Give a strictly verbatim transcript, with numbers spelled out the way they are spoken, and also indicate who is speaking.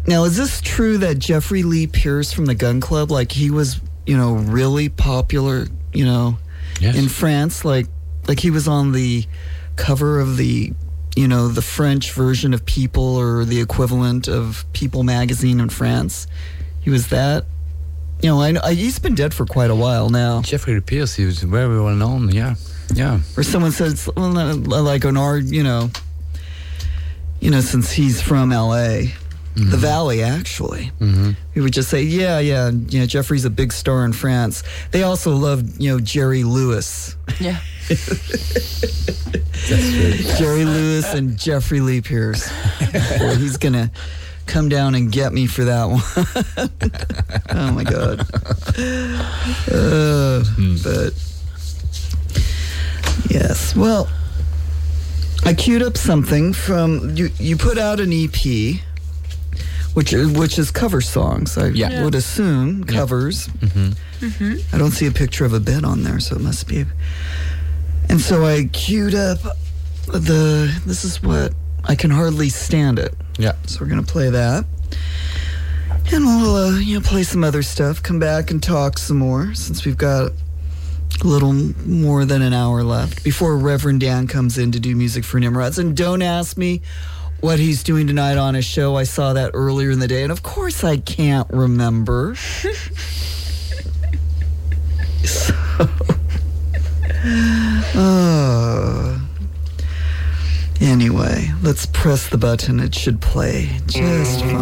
Speaker 1: Now, is this true that Jeffrey Lee Pierce from the Gun Club, like he was, you know, really popular, you know,
Speaker 2: yes.
Speaker 1: in France? Like, like he was on the cover of the, you know, the French version of People, or the equivalent of People magazine in France. He was that. You know, I, I, he's been dead for quite a while now.
Speaker 2: Jeffrey Lee Pierce, he was very well known, yeah. Yeah.
Speaker 1: Or someone says, well, like an art, you know, you know, since he's from L A, mm-hmm. the Valley, actually.
Speaker 2: Mm-hmm.
Speaker 1: We would just say, yeah, yeah, you know, Jeffrey's a big star in France. They also love, you know, Jerry Lewis.
Speaker 3: Yeah.
Speaker 2: That's really
Speaker 1: Jerry Lewis and Jeffrey Lee Pierce. Boy, he's going to come down and get me for that one. Oh, my God. Uh, mm. But... Yes, well, I queued up something from, you You put out an E P, which is, which is cover songs, I
Speaker 2: yeah.
Speaker 1: would assume, covers.
Speaker 2: Yeah. Mm-hmm.
Speaker 3: Mm-hmm.
Speaker 1: I don't see a picture of a bed on there, so it must be. And so I queued up the, this is what, I Can Hardly Stand It.
Speaker 2: Yeah.
Speaker 1: So we're going to play that. And we'll, uh, you know, play some other stuff, come back and talk some more, since we've got a little more than an hour left before Reverend Dan comes in to do music for Nimrods. And don't ask me what he's doing tonight on his show. I saw that earlier in the day, and of course I can't remember. So, uh, anyway, let's press the button. It should play just fine.